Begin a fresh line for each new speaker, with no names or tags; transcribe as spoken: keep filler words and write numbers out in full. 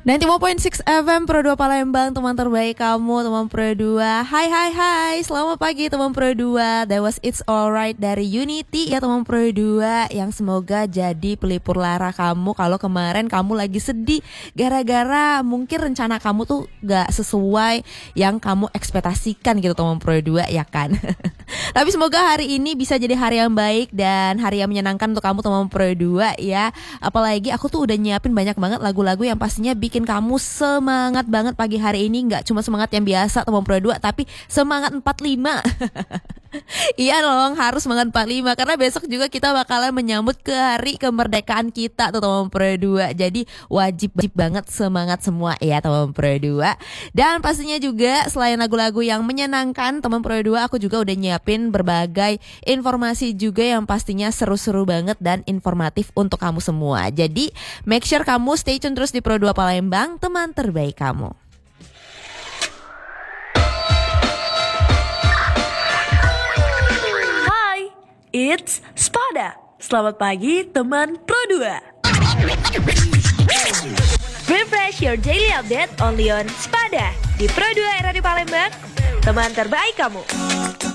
sembilan puluh lima koma enam F M Pro dua Palembang, teman terbaik kamu, teman Pro dua. Hai hai hai, selamat pagi teman Pro dua. That was It's Alright dari Unity ya teman Pro dua, yang semoga jadi pelipur lara kamu kalau kemarin kamu lagi sedih gara-gara mungkin rencana kamu tuh gak sesuai yang kamu ekspektasikan gitu teman Pro dua, ya kan? Tapi semoga hari ini bisa jadi hari yang baik dan hari yang menyenangkan untuk kamu teman Pro dua ya. Apalagi aku tuh udah nyiapin banyak banget lagu-lagu yang pastinya bikin kamu semangat banget pagi hari ini. Gak cuma semangat yang biasa teman Pro dua, tapi semangat empat puluh lima. Iya dong, harus semangat empat puluh lima karena besok juga kita bakalan menyambut ke hari kemerdekaan kita tuh teman Pro dua. Jadi wajib, wajib banget semangat semua ya teman Pro dua. Dan pastinya juga selain lagu-lagu yang menyenangkan teman Pro dua, aku juga udah nyiapin berbagai informasi juga yang pastinya seru-seru banget dan informatif untuk kamu semua. Jadi make sure kamu stay tune terus di Pro dua Palembang, teman terbaik kamu.
It's Spada. Selamat pagi teman Pro dua. Refresh your daily update only on Spada di Pro dua R A D Palembang, teman terbaik kamu.